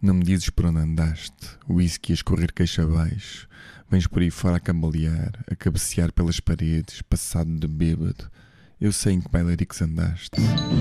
Não me dizes por onde andaste, o whisky a escorrer queixo abaixo. Vens por aí fora a cambalear, a cabecear pelas paredes, passado de bêbado. Eu sei em que bailaricos andaste.